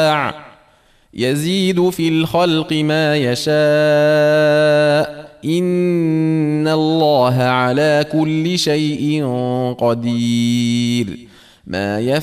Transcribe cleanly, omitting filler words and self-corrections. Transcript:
يزيد في الخلق ما يشاء إن الله على كل شيء قدير. ما